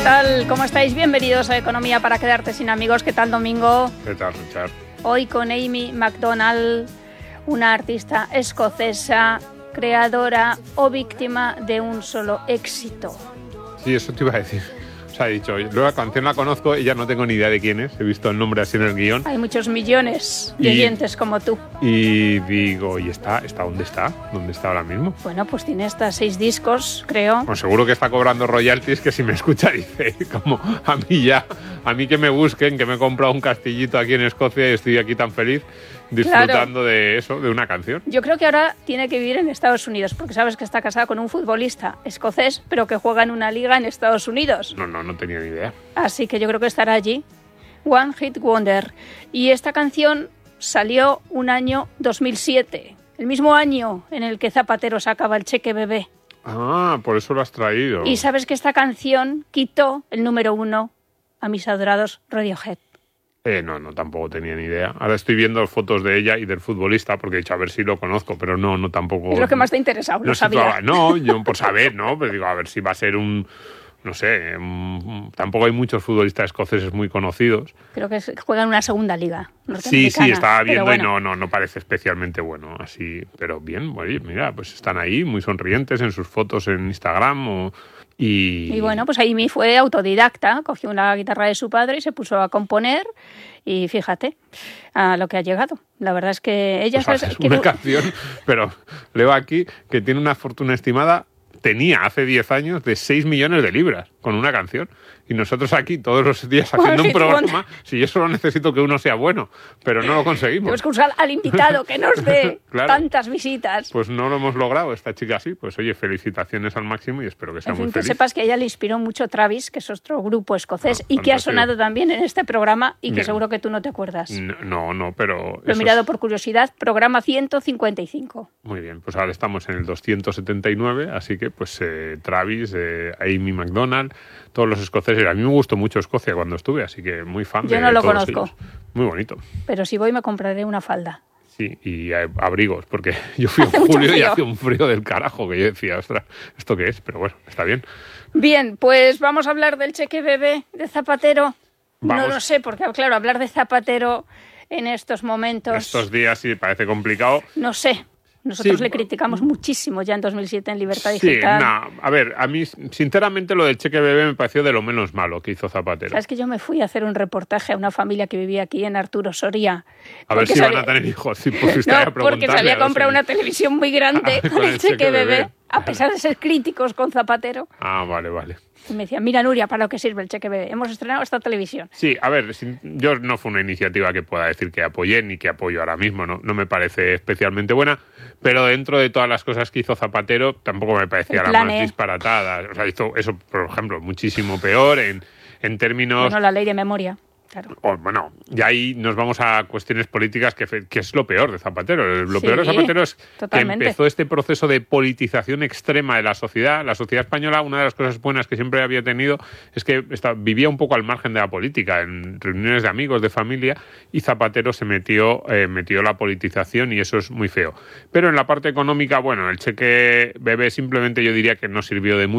tal? ¿Cómo estáis? Bienvenidos a Economía para quedarte sin amigos. ¿Qué tal, Domingo? ¿Qué tal, Richard? Hoy con Amy Macdonald, una artista escocesa, creadora o víctima de un solo éxito. Sí, eso te iba a decir. O sea, he dicho, yo la canción la conozco, ella no tengo ni idea de quién es, he visto el nombre así en el guión. Hay muchos millones de oyentes como tú. Y digo, ¿y está dónde está? ¿Dónde está ahora mismo? Bueno, pues tiene hasta 6 discos, creo. Pues seguro que está cobrando royalties, que si me escucha dice, como a mí que me busquen, que me he comprado un castillito aquí en Escocia y estoy aquí tan feliz disfrutando de eso, de una canción. Yo creo que ahora tiene que vivir en Estados Unidos, porque sabes que está casada con un futbolista escocés, pero que juega en una liga en Estados Unidos. No tenía ni idea. Así que yo creo que estará allí. One Hit Wonder. Y esta canción salió un año 2007, el mismo año en el que Zapatero sacaba el Cheque Bebé. Ah, por eso lo has traído. Y sabes que esta canción quitó el número 1 a mis adorados Radiohead. No, tampoco tenía ni idea. Ahora estoy viendo fotos de ella y del futbolista, porque he dicho, a ver si lo conozco, pero no tampoco... Es lo que más te ha interesado, lo sabía. No, yo por saber, ¿no? Pero digo, a ver si va a ser no sé, tampoco hay muchos futbolistas escoceses muy conocidos. Creo que juegan en una segunda liga norteamericana. Sí, estaba viendo bueno. Y no parece especialmente bueno, así, pero bien, oye, mira, pues están ahí muy sonrientes en sus fotos en Instagram Y bueno, pues Amy fue autodidacta, cogió una guitarra de su padre y se puso a componer y fíjate a lo que ha llegado. La verdad es que ella... Pues es una canción, pero leo aquí que tiene una fortuna estimada, tenía hace 10 años de 6 millones de libras con una canción. Y nosotros aquí todos los días haciendo un programa, si yo solo necesito que uno sea bueno, pero no lo conseguimos. Tenemos que usar al invitado que nos dé claro, tantas visitas. Pues no lo hemos logrado, esta chica sí. Pues oye, felicitaciones al máximo y espero que sea muy feliz. Que sepas que a ella le inspiró mucho Travis, que es otro grupo escocés y que ha sonado también en este programa y que seguro que tú no te acuerdas. No, pero... Lo he mirado por curiosidad, programa 155. Muy bien, pues ahora estamos en el 279, así que pues Travis, Amy Macdonald, todos los escoceses. A mí me gustó mucho Escocia cuando estuve, así que muy fan de todos ellos. Yo no lo conozco. Muy bonito. Pero si voy me compraré una falda. Sí, y abrigos, porque yo fui en julio y hacía un frío del carajo, que yo decía, ostras, ¿esto qué es? Pero bueno, está bien. Bien, pues vamos a hablar del Cheque Bebé de Zapatero. Vamos. No lo sé, porque claro, hablar de Zapatero en estos momentos... Estos días sí parece complicado. No sé. Nosotros le criticamos muchísimo ya en 2007 en Libertad Digital. Sí, a ver, a mí sinceramente lo del Cheque Bebé me pareció de lo menos malo que hizo Zapatero. Sabes que yo me fui a hacer un reportaje a una familia que vivía aquí en Arturo Soria. A ver si van a tener hijos, sí, pues usted no, porque se había comprado una televisión muy grande con el Cheque Bebé, a pesar de ser críticos con Zapatero. Ah, vale. Y me decía, mira Nuria, para lo que sirve el Cheque Bebé. Hemos estrenado esta televisión. Sí, a ver, yo no fue una iniciativa que pueda decir que apoyé ni que apoyo ahora mismo, no me parece especialmente buena, pero dentro de todas las cosas que hizo Zapatero tampoco me parecía la más disparatada. O sea, hizo eso, por ejemplo, muchísimo peor en términos... Bueno, la ley de memoria. Claro. Bueno, y ahí nos vamos a cuestiones políticas que es lo peor de Zapatero. Lo peor de Zapatero es totalmente. Que empezó este proceso de politización extrema de la sociedad. La sociedad española, una de las cosas buenas que siempre había tenido es que vivía un poco al margen de la política, en reuniones de amigos, de familia, y Zapatero se metió la politización y eso es muy feo. Pero en la parte económica, bueno, el Cheque Bebé simplemente yo diría que no sirvió de mucho.